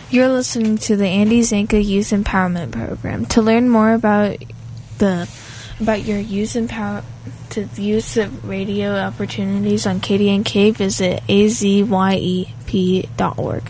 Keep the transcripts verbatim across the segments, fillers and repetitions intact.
You're listening to the Andy Zanka Youth Empowerment Program. To learn more about the about your youth empower to youth radio opportunities on K D N K, visit a z y e p dot org.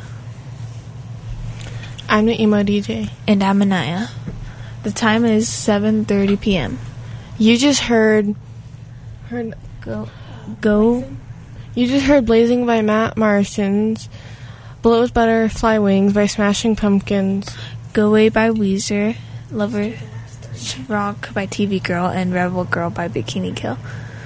I'm the emo D J. And I'm Anaya. The time is seven thirty p.m. You just heard... heard Go... Go... You just heard Blazing by Matt Martians, Blows Butterfly Wings by Smashing Pumpkins, Go Away by Weezer, Lover Rock by T V Girl, and Rebel Girl by Bikini Kill.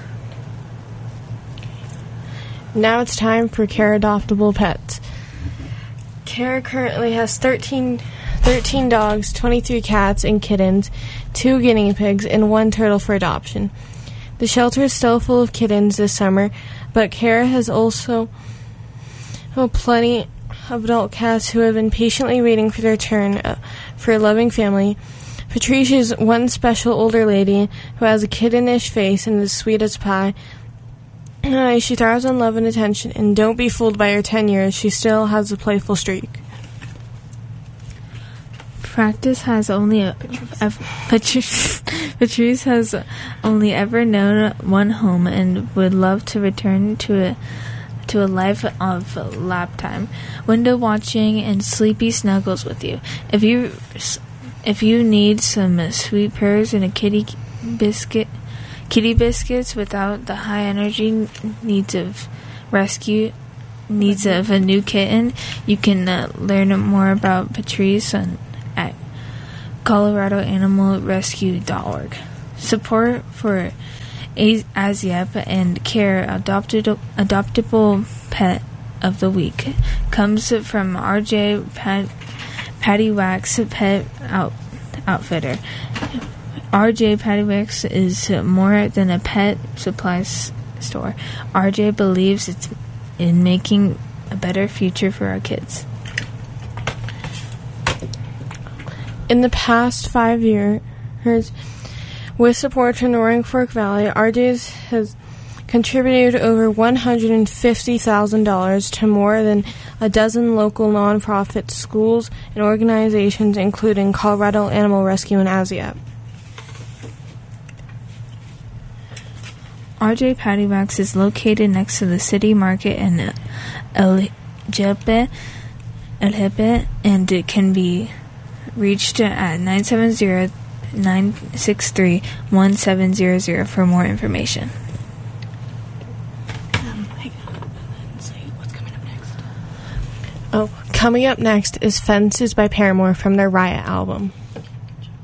Now it's time for Care Adoptable Pets. Care currently has thirteen, thirteen dogs, twenty-three cats and kittens, two guinea pigs, and one turtle for adoption. The shelter is still full of kittens this summer, but Care has also oh, plenty of adult cats who have been patiently waiting for their turn uh, for a loving family. Patricia is one special older lady who has a kittenish face and is sweet as pie. Uh, she thrives on love and attention, and don't be fooled by her ten years. She still has a playful streak. Practice has only a, a, Patrice, Patrice has only ever known one home and would love to return to a to a life of lap time, window watching, and sleepy snuggles with you. If you if you need some sweet purrs and a kitty biscuit, kitty biscuits without the high energy needs of rescue needs of a new kitten, you can uh, learn more about Patrice on at colorado animal rescue dot org. Support for A S Y E P and Care adopted, Adoptable Pet of the Week comes from R J Pat, Patty Wax Pet out, Outfitter. R J Patty Wax is more than a pet supplies store. R J believes it's in making a better future for our kids. In the past five years, with support from the Roaring Fork Valley, R J's has contributed over one hundred fifty thousand dollars to more than a dozen local nonprofit schools and organizations, including Colorado Animal Rescue and A S Y E P. R J Patty Wax is located next to the city market in El Jepe, El Jepe, and it can be reached at nine seven zero, nine six three, one seven zero zero for more information. Um, hang on, let's see what's coming up next. Oh, coming up next is Fences by Paramore from their Riot album.